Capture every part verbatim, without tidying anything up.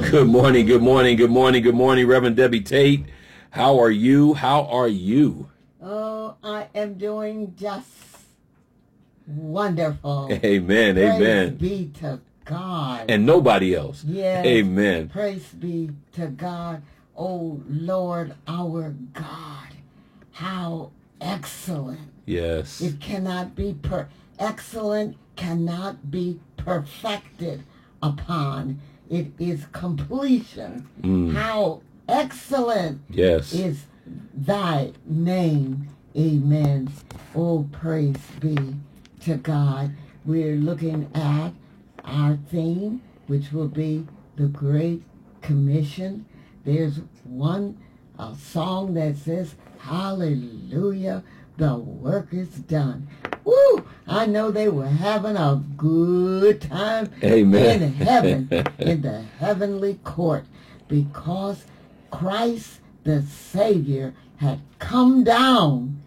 Good morning, good morning, good morning, good morning, Reverend Debbie Tate. How are you? How are you? Oh, I am doing just wonderful. Amen, Praise amen. be to God. And nobody else. Yes. Amen. Praise be to God. Oh, Lord, our God. How excellent. Yes. It cannot be per excellent cannot be perfected upon. It is completion. Mm. How excellent Yes. is thy name. Amen. Oh, praise be to God. We're looking at our theme, which will be the Great Commission. There's one a song that says, hallelujah, the work is done. Woo! I know they were having a good time Amen. in heaven, in the heavenly court, because Christ the Savior had come down.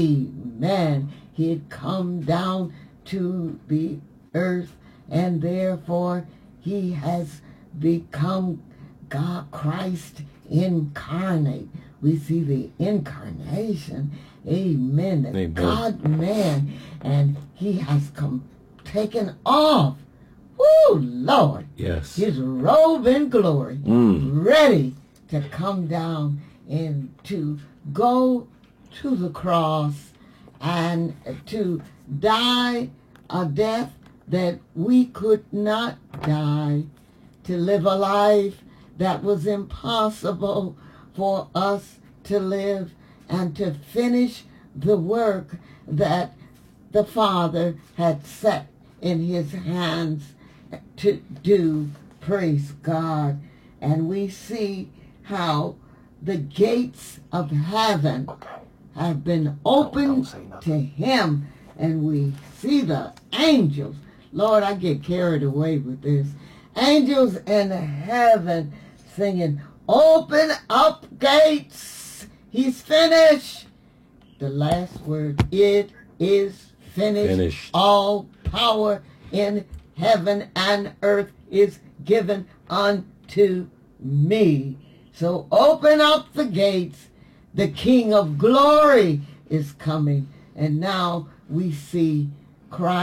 Amen. He had come down to the earth, and therefore he has become God, Christ incarnate. We see the incarnation. Amen. The Amen. God-man. And he has come, taken off, woo, Lord, Yes. his robe in glory, Mm. ready to come down and to go to the cross and to die a death that we could not die, to live a life that was impossible for us to live, and to finish the work that the Father had set in his hands to do. Praise God. And we see how the gates of heaven have been opened to him, and we see the angels. Lord, I get carried away with this. Angels in heaven singing, open up gates. He's finished. The last word, it is finished. Finished. All power in heaven and earth is given unto me. So open up the gates. The King of glory is coming. And now we see Christ.